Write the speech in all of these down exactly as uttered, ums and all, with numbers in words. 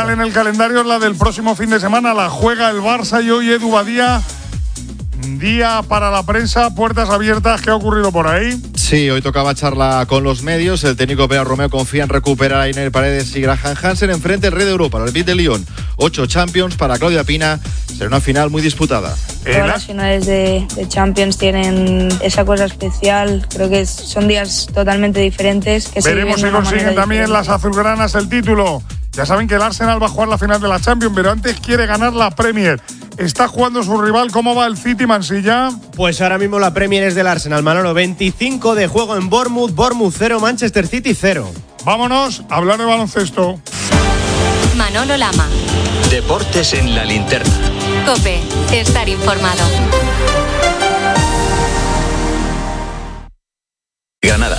final en el calendario es la del próximo fin de semana. La juega el Barça y hoy Edu Badía. Día para la prensa, puertas abiertas. ¿Qué ha ocurrido por ahí? Sí, hoy tocaba charla con los medios. El técnico Pere Romeo confía en recuperar a Ainer Paredes y Graham Hansen. Enfrente el rey de Europa, el Olympique de Lyon. Ocho Champions para Claudia Pina. Será una final muy disputada. Todas las finales de, de Champions tienen esa cosa especial. Creo que son días totalmente diferentes. Que Veremos si consiguen también diferente. Las azulgranas el título. Ya saben que el Arsenal va a jugar la final de la Champions, pero antes quiere ganar la Premier. Está jugando su rival. ¿Cómo va el City, Mansilla? Pues ahora mismo la Premier es del Arsenal, Manolo. veinticinco de juego en Bournemouth. Bournemouth cero, Manchester City cero. Vámonos a hablar de baloncesto. Manolo Lama. Deportes en la linterna. COPE. Estar informado. Granada.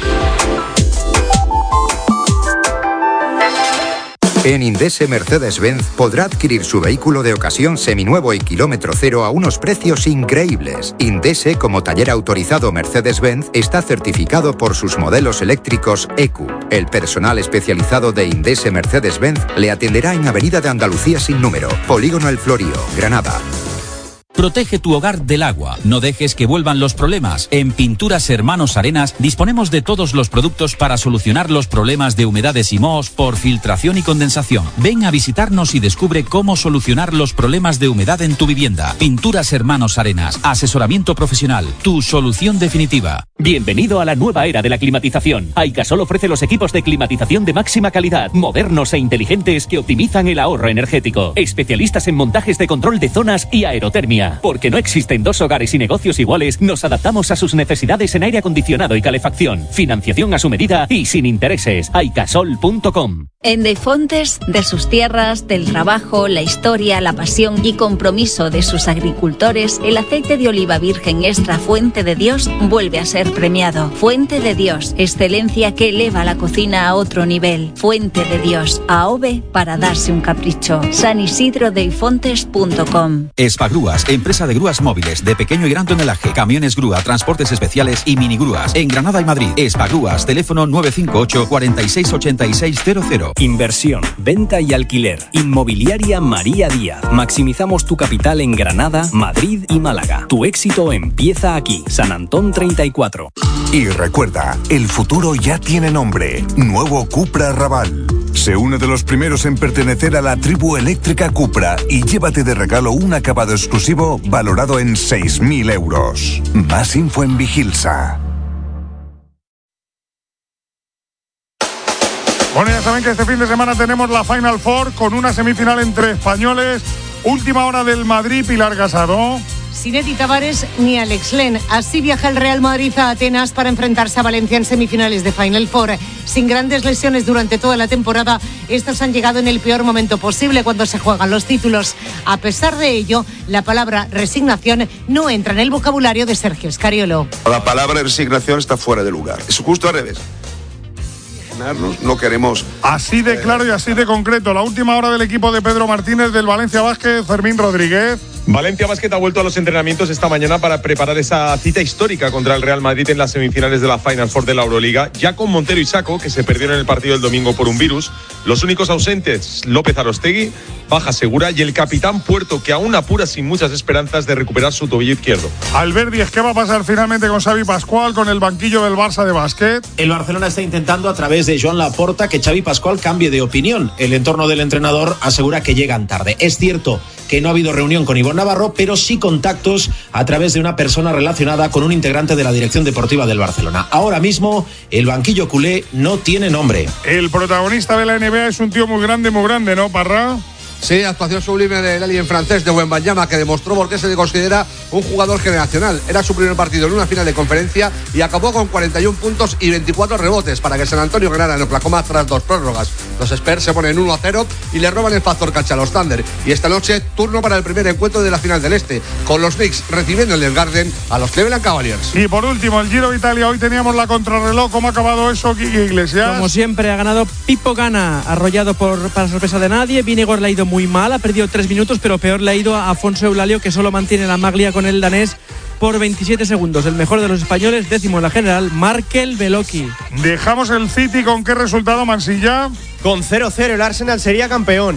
En Indese Mercedes-Benz podrá adquirir su vehículo de ocasión seminuevo y kilómetro cero a unos precios increíbles. Indese, como taller autorizado Mercedes-Benz, está certificado por sus modelos eléctricos E Q. El personal especializado de Indese Mercedes-Benz le atenderá en Avenida de Andalucía sin número, Polígono El Florío, Granada. Protege tu hogar del agua. No dejes que vuelvan los problemas. En Pinturas Hermanos Arenas disponemos de todos los productos para solucionar los problemas de humedades y mohos por filtración y condensación. Ven a visitarnos y descubre cómo solucionar los problemas de humedad en tu vivienda. Pinturas Hermanos Arenas. Asesoramiento profesional. Tu solución definitiva. Bienvenido a la nueva era de la climatización. Aikasol ofrece los equipos de climatización de máxima calidad, modernos e inteligentes que optimizan el ahorro energético. Especialistas en montajes de control de zonas y aerotermia. Porque no existen dos hogares y negocios iguales, nos adaptamos a sus necesidades en aire acondicionado y calefacción. Financiación a su medida y sin intereses. Aikasol punto com. En Defontes, de sus tierras, del trabajo, la historia, la pasión y compromiso de sus agricultores, el aceite de oliva virgen extra Fuente de Dios vuelve a ser premiado. Fuente de Dios, excelencia que eleva la cocina a otro nivel. Fuente de Dios, AOVE para darse un capricho. san isidro deifontes punto com. Espagrúas, empresa de grúas móviles de pequeño y gran tonelaje, camiones grúa, transportes especiales y minigrúas en Granada y Madrid. Espagrúas, teléfono nueve cinco ocho, cuatro seis ocho seis cero cero. Inversión, venta y alquiler. Inmobiliaria María Díaz. Maximizamos tu capital en Granada, Madrid y Málaga. Tu éxito empieza aquí. San Antón treinta y cuatro. Y recuerda, el futuro ya tiene nombre. Nuevo Cupra Raval. Sé uno de los primeros en pertenecer a la tribu eléctrica Cupra y llévate de regalo un acabado exclusivo valorado en seis mil euros. Más info en Vigilsa. Bueno, ya saben que este fin de semana tenemos la Final Four con una semifinal entre españoles. Última hora del Madrid, Pilar Casado. Sin Edi Tavares ni Alex Len. Así viaja el Real Madrid a Atenas para enfrentarse a Valencia en semifinales de Final Four. Sin grandes lesiones durante toda la temporada, estos han llegado en el peor momento posible cuando se juegan los títulos. A pesar de ello, la palabra resignación no entra en el vocabulario de Sergio Escariolo. La palabra resignación está fuera de lugar. Es justo al revés. No queremos. Así de claro y así de concreto. La última hora del equipo de Pedro Martínez del Valencia Basket, Fermín Rodríguez. Valencia Basket ha vuelto a los entrenamientos esta mañana para preparar esa cita histórica contra el Real Madrid en las semifinales de la Final Four de la Euroliga, ya con Montero y Sacco, que se perdieron en el partido del domingo por un virus. Los únicos ausentes, López Arostegui, baja segura, y el capitán Puerto, que aún apura sin muchas esperanzas de recuperar su tobillo izquierdo. Alberdi, ¿qué va a pasar finalmente con Xavi Pascual, con el banquillo del Barça de básquet? El Barcelona está intentando a través de Joan Laporta que Xavi Pascual cambie de opinión. El entorno del entrenador asegura que llegan tarde. Es cierto que no ha habido reunión con Ivonne Navarro, pero sí contactos a través de una persona relacionada con un integrante de la dirección deportiva del Barcelona. Ahora mismo, el banquillo culé no tiene nombre. El protagonista de la N B A es un tío muy grande, muy grande, ¿no, Parra? Sí, actuación sublime del alien francés de Wembanyama, que demostró por qué se le considera un jugador generacional. Era su primer partido en una final de conferencia y acabó con cuarenta y un puntos y veinticuatro rebotes para que San Antonio ganara en Oklahoma tras dos prórrogas. Los Spurs se ponen uno a cero y le roban el factor cancha a los Thunder. Y esta noche, turno para el primer encuentro de la final del Este, con los Knicks recibiendo en el Garden a los Cleveland Cavaliers. Y por último, el Giro de Italia. Hoy teníamos la contrarreloj. ¿Cómo ha acabado eso, Kiki Iglesias? Como siempre, ha ganado Pippo Ganna, arrollado por, para sorpresa de nadie. Vingegaard le ha ido muy mal, ha perdido tres minutos, pero peor le ha ido a Afonso Eulalio, que solo mantiene la maglia con el danés por veintisiete segundos. El mejor de los españoles, décimo en la general, Markel Beloki. Dejamos el City con qué resultado, Mansilla. Con cero cero el Arsenal sería campeón.